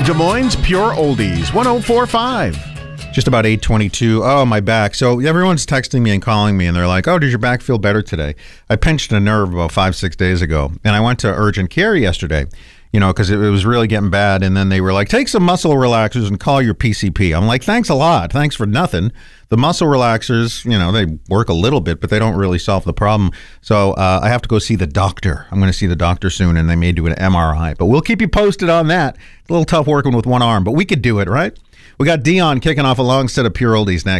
Des Moines Pure Oldies, 104.5. Just about 8:22. Oh, my back. So everyone's texting me and calling me, and they're like, oh, does your back feel better today? I pinched a nerve about 5-6 days ago, and I went to urgent care yesterday, because it was really getting bad, and then they were like, take some muscle relaxers and call your PCP. I'm like, thanks a lot. Thanks for nothing. The muscle relaxers, they work a little bit, but they don't really solve the problem. So I have to go see the doctor. I'm going to see the doctor soon, and they may do an MRI. But we'll keep you posted on that. It's a little tough working with one arm, but we could do it, right? We got Dion kicking off a long set of Pure Oldies next.